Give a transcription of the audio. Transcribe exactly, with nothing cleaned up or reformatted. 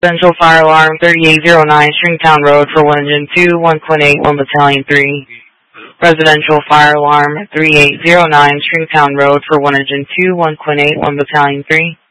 Central Fire Alarm thirty-eight oh nine, Stringtown Road for one engine two, one point eight, one battalion three. Residential Fire Alarm thirty-eight oh nine, Stringtown Road for one engine two, one point eight, one battalion three.